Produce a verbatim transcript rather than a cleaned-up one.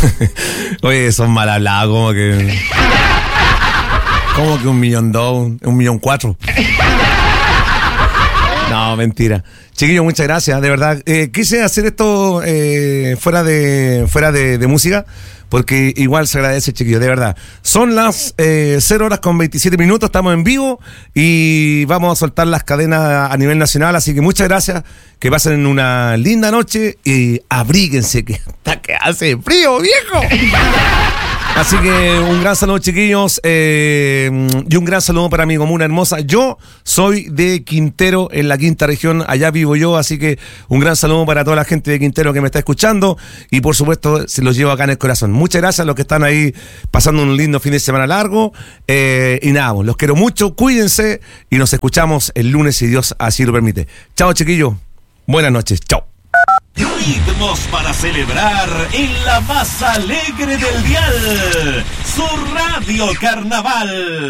Oye, son mal hablados, como que... Como que un millón dos, un millón cuatro. No, mentira. Chiquillos, muchas gracias, de verdad. Eh, quise hacer esto eh, fuera de fuera de, de música, porque igual se agradece, chiquillos, de verdad. Son las eh, cero horas con veintisiete minutos, estamos en vivo y vamos a soltar las cadenas a nivel nacional, así que muchas gracias, que pasen una linda noche y abríguense, que hasta que hace frío, viejo. Así que un gran saludo, chiquillos, eh, y un gran saludo para mi comuna hermosa. Yo soy de Quintero, en la quinta región, allá vivo yo, así que un gran saludo para toda la gente de Quintero que me está escuchando y por supuesto se los llevo acá en el corazón. Muchas gracias a los que están ahí pasando un lindo fin de semana largo, eh, y nada, los quiero mucho, cuídense y nos escuchamos el lunes si Dios así lo permite. Chao, chiquillos, buenas noches, chao. Ritmos para celebrar en la más alegre del dial, su Radio Carnaval.